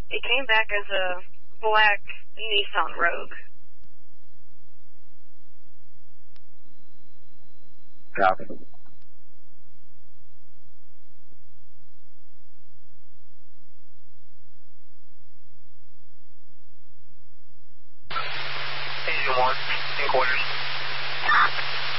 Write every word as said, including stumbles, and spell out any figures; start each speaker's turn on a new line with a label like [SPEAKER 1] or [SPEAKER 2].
[SPEAKER 1] It came back as a black Nissan Rogue.
[SPEAKER 2] Copy.
[SPEAKER 3] Engine one, in quarters.